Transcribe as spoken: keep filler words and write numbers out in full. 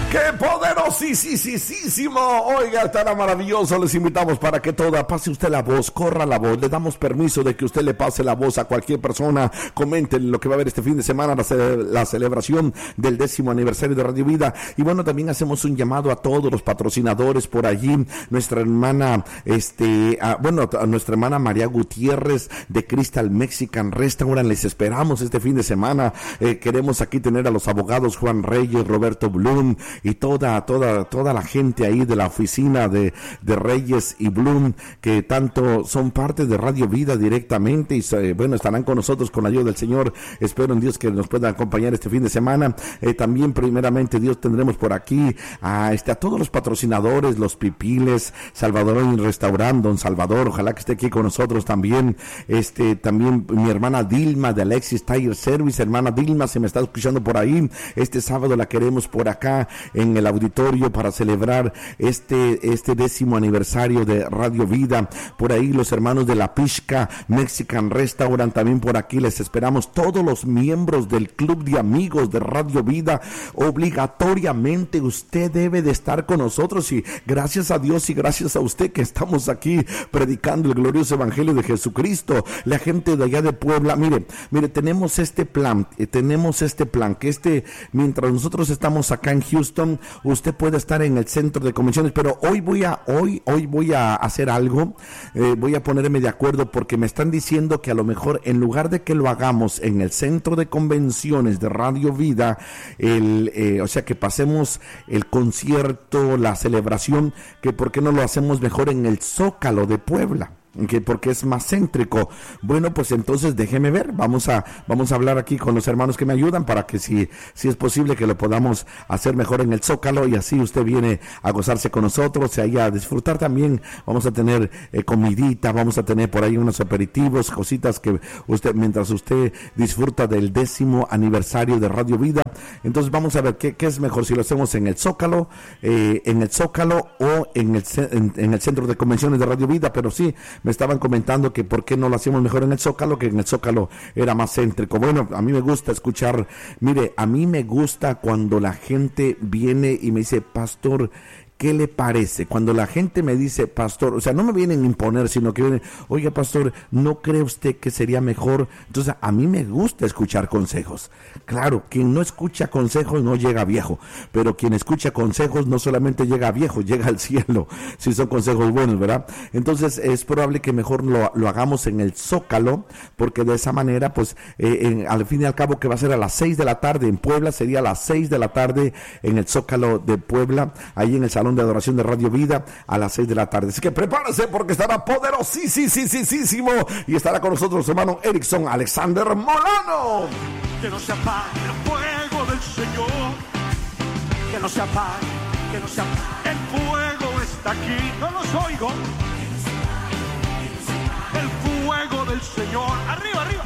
¡Qué poderosísimo! Oiga, estará maravilloso. Les invitamos para que toda pase usted la voz, corra la voz. Le damos permiso de que usted le pase la voz a cualquier persona. Comenten lo que va a haber este fin de semana, la, ce- la celebración del décimo aniversario de Radio Vida. Y bueno, también hacemos un llamado a todos los patrocinadores por allí. Nuestra hermana, este, a, bueno, a nuestra hermana María Gutiérrez de Crystal Mexican Restaurant. Les esperamos este fin de semana. Eh, queremos aquí tener a los abogados Juan Reyes, Roberto Blum y toda, toda, toda la gente ahí de la oficina de, de Reyes y Blum, que tanto son parte de Radio Vida directamente y eh, bueno, estarán con nosotros con la ayuda del Señor. Espero en Dios que nos puedan acompañar este fin de semana. Eh, también primeramente Dios tendremos por aquí a, este, a todos los patrocinadores, los Pipiles, Salvador Restaurant, Don Salvador, ojalá que esté aquí con nosotros también. Este, también mi hermana Dilma de Alexis Tire Service. Hermana Dilma, se me está escuchando por ahí. Este sábado la queremos por acá en el auditorio para celebrar este este décimo aniversario de Radio Vida. Por ahí los hermanos de La Pishka Mexican Restaurant también por aquí les esperamos. Todos los miembros del club de amigos de Radio Vida, obligatoriamente usted debe de estar con nosotros y gracias a Dios y gracias a usted que estamos aquí predicando el glorioso evangelio de Jesucristo. La gente de allá de Puebla, mire, mire, tenemos este plan, eh, tenemos este plan que este, mientras nosotros estamos acá en Houston, usted puede estar en el centro de convenciones, pero hoy voy a, hoy, hoy voy a hacer algo, eh, voy a ponerme de acuerdo porque me están diciendo que a lo mejor en lugar de que lo hagamos en el centro de convenciones de Radio Vida, el, eh, o sea que pasemos el concierto, la celebración, que por qué no lo hacemos mejor en el Zócalo de Puebla. Que porque es más céntrico. Bueno, pues entonces déjeme ver, vamos a vamos a hablar aquí con los hermanos que me ayudan para que si, si es posible que lo podamos hacer mejor en el Zócalo y así usted viene a gozarse con nosotros y ahí a disfrutar también. Vamos a tener eh, comidita, vamos a tener por ahí unos aperitivos, cositas que usted, mientras usted disfruta del décimo aniversario de Radio Vida. Entonces vamos a ver qué, qué es mejor, si lo hacemos en el Zócalo, eh, en el Zócalo o en el, en, en el centro de convenciones de Radio Vida, pero sí, me estaban comentando que por qué no lo hacíamos mejor en el Zócalo, que en el Zócalo era más céntrico. Bueno, a mí me gusta escuchar, mire, a mí me gusta cuando la gente viene y me dice, pastor, ¿qué le parece? Cuando la gente me dice, pastor, o sea, no me vienen a imponer, sino que vienen, oiga, pastor, ¿no cree usted que sería mejor? Entonces, a mí me gusta escuchar consejos. Claro, quien no escucha consejos no llega a viejo, pero quien escucha consejos no solamente llega a viejo, llega al cielo, si son consejos buenos, ¿verdad? Entonces, es probable que mejor lo, lo hagamos en el Zócalo, porque de esa manera, pues, eh, en, al fin y al cabo, que va a ser a las seis de la tarde en Puebla, sería a las seis de la tarde en el Zócalo de Puebla, ahí en el Salón de Adoración de Radio Vida a las seis de la tarde. Así que prepárense porque estará poderosísimo y estará con nosotros su hermano Erickson Alexander Molano. Que no se apague el fuego del Señor, que no se apague, que no se apague. El fuego está aquí, no los oigo. El fuego del Señor, arriba, arriba.